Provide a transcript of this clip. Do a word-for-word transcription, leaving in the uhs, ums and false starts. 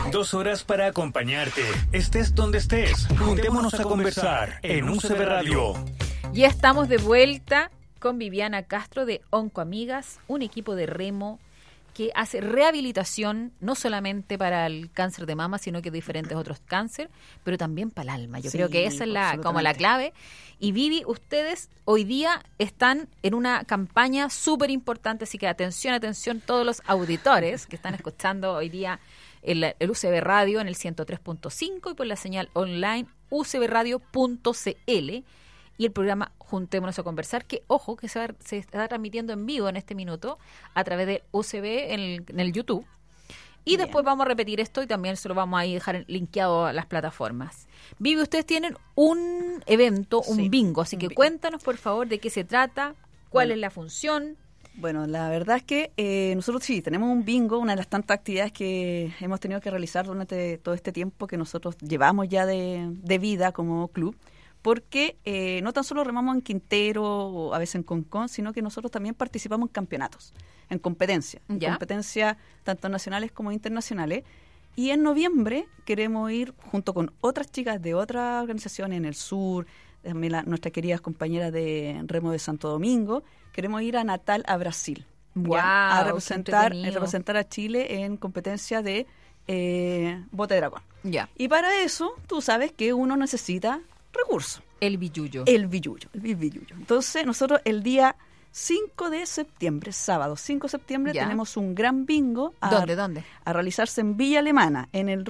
Dos horas para acompañarte. Estés donde estés. Juntémonos a conversar en U C B Radio. Ya estamos de vuelta con Viviana Castro de Oncoamigas, un equipo de remo que hace rehabilitación no solamente para el cáncer de mama, sino que diferentes otros cánceres, pero también para el alma. Yo sí, creo que esa es la como la clave. Y Vivi, ustedes hoy día están en una campaña súper importante, así que atención, atención todos los auditores que están escuchando hoy día el, el U C B Radio en el ciento tres punto cinco y por la señal online u c b radio punto c l. Y el programa Juntémonos a Conversar, que, ojo, que se, va, se está transmitiendo en vivo en este minuto a través de U C B en el, en el YouTube. Y Bien. Después vamos a repetir esto y también se lo vamos a dejar linkeado a las plataformas. Vivi, ustedes tienen un evento, un sí, bingo, así que bingo. Cuéntanos, por favor, de qué se trata, cuál bueno. es la función. Bueno, la verdad es que eh, nosotros sí tenemos un bingo, una de las tantas actividades que hemos tenido que realizar durante todo este tiempo que nosotros llevamos ya de, de vida como club. Porque eh, no tan solo remamos en Quintero o a veces en Concón, sino que nosotros también participamos en campeonatos, en competencias, en competencias tanto nacionales como internacionales. Y en noviembre queremos ir junto con otras chicas de otras organizaciones en el sur, también la, nuestras queridas compañeras de Remo de Santo Domingo, queremos ir a Natal, a Brasil, wow, a representar, a representar a Chile en competencia de eh, bote de dragón. Ya. Y para eso, tú sabes que uno necesita recurso. El billuyo. El billuyo, el billuyo. Entonces, nosotros el día cinco de septiembre, sábado cinco de septiembre, ya. tenemos un gran bingo. A, ¿Dónde, dónde? A realizarse en Villa Alemana, en el